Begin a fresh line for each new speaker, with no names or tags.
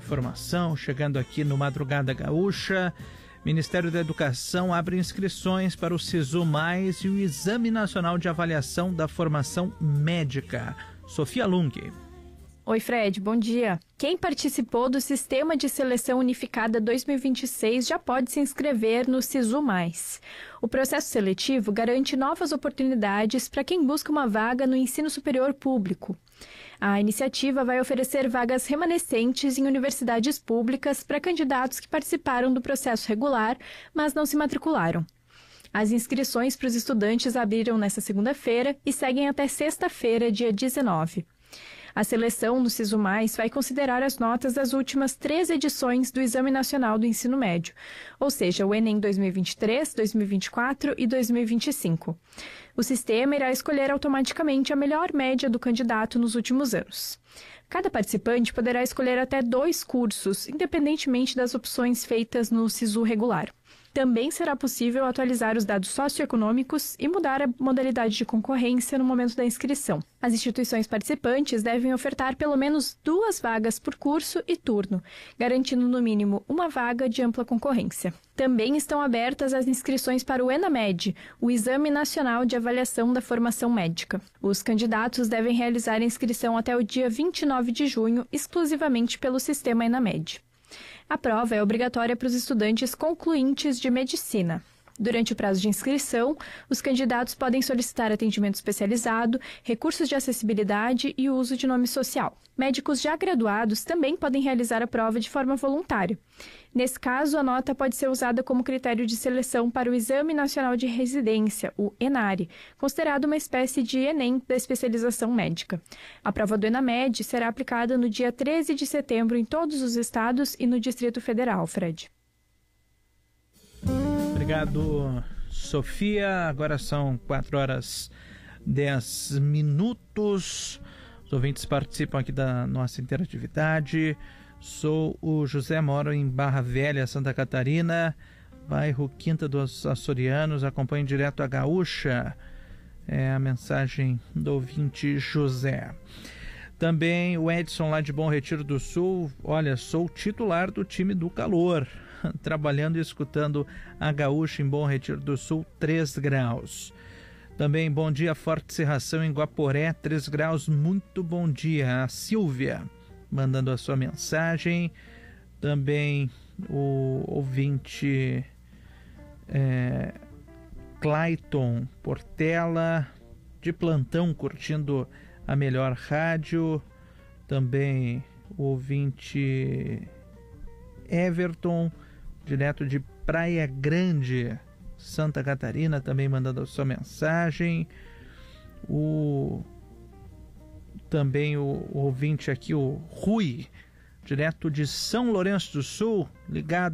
informação chegando aqui no Madrugada Gaúcha. Ministério da Educação abre inscrições para o SISU+ e o Exame Nacional de Avaliação da Formação Médica. Sofia Lung.
Oi, Fred, bom dia. Quem participou do Sistema de Seleção Unificada 2026 já pode se inscrever no SISU+. O processo seletivo garante novas oportunidades para quem busca uma vaga no ensino superior público. A iniciativa vai oferecer vagas remanescentes em universidades públicas para candidatos que participaram do processo regular, mas não se matricularam. As inscrições para os estudantes abriram nesta segunda-feira e seguem até sexta-feira, dia 19. A seleção no SISU+ vai considerar as notas das últimas 3 edições do Exame Nacional do Ensino Médio, ou seja, o Enem 2023, 2024 e 2025. O sistema irá escolher automaticamente a melhor média do candidato nos últimos anos. Cada participante poderá escolher até 2 cursos, independentemente das opções feitas no SISU regular. Também será possível atualizar os dados socioeconômicos e mudar a modalidade de concorrência no momento da inscrição. As instituições participantes devem ofertar pelo menos 2 vagas por curso e turno, garantindo no mínimo 1 vaga de ampla concorrência. Também estão abertas as inscrições para o ENAMED, o Exame Nacional de Avaliação da Formação Médica. Os candidatos devem realizar a inscrição até o dia 29 de junho, exclusivamente pelo sistema ENAMED. A prova é obrigatória para os estudantes concluintes de medicina. Durante o prazo de inscrição, os candidatos podem solicitar atendimento especializado, recursos de acessibilidade e o uso de nome social. Médicos já graduados também podem realizar a prova de forma voluntária. Nesse caso, a nota pode ser usada como critério de seleção para o Exame Nacional de Residência, o ENARE, considerado uma espécie de Enem da especialização médica. A prova do ENAMED será aplicada no dia 13 de setembro em todos os estados e no Distrito Federal, Fred.
Obrigado, Sofia. Agora são 4h10. Os ouvintes participam aqui da nossa interatividade. Sou o José, moro em Barra Velha, Santa Catarina, bairro Quinta dos Açorianos. Acompanho direto a Gaúcha. É a mensagem do ouvinte José. Também o Edson, lá de Bom Retiro do Sul. Olha, sou titular do time do calor, trabalhando e escutando a Gaúcha em Bom Retiro do Sul, 3 graus. Também bom dia, forte cerração em Guaporé, 3 graus, muito bom dia. A Silvia mandando a sua mensagem. Também o ouvinte Clayton Portela, de plantão, curtindo a melhor rádio. Também o ouvinte Everton, direto de Praia Grande, Santa Catarina, também mandando a sua mensagem. Também o ouvinte aqui, o Rui, direto de São Lourenço do Sul, ligado